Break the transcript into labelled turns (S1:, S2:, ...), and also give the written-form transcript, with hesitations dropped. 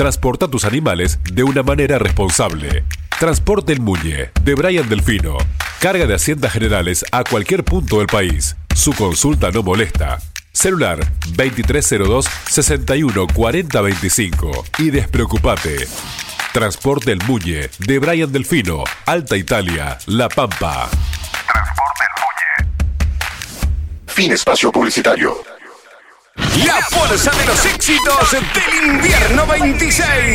S1: Transporta tus animales de una manera responsable. Transporte El Muñe, de Brian Delfino. Carga de Haciendas Generales a cualquier punto del país. Su consulta no molesta. Celular 2302 61 40 25. Y despreocupate. Transporte El Muñe, de Brian Delfino, Alta Italia, La Pampa.
S2: Transporte El Muñe. Fin espacio publicitario.
S3: La fuerza de los éxitos del invierno 26.